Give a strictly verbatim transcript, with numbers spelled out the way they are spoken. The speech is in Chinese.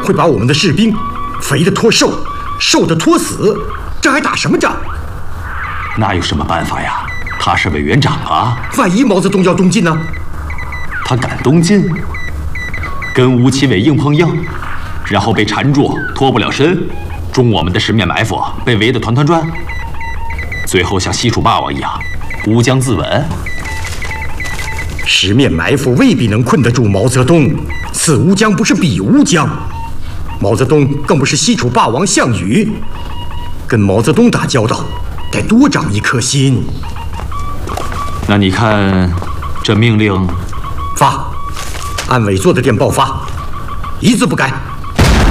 会把我们的士兵肥的拖瘦，瘦的拖死，这还打什么仗？ 那有什么办法呀？他是委员长啊。 万一毛泽东要东进呢？ 他敢东进？跟吴奇伟硬碰硬，然后被缠住，脱不了身，中我们的十面埋伏，被围得团团转，最后像西楚霸王一样，乌江自刎。 十面埋伏未必能困得住毛泽东，此乌江不是彼乌江，毛泽东更不是西楚霸王项羽，跟毛泽东打交道，得多长一颗心。 那你看，这命令发，按委座的电报发，一字不改。